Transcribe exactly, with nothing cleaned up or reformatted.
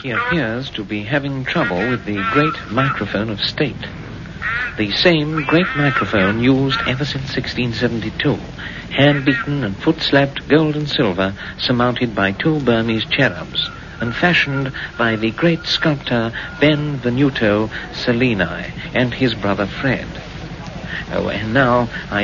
he appears to be having trouble with the great microphone of state. The same great microphone used ever since sixteen seventy-two, hand-beaten and foot-slapped gold and silver, surmounted by two Burmese cherubs, and fashioned by the great sculptor Ben Venuto Cellini and his brother Fred. Oh, and now I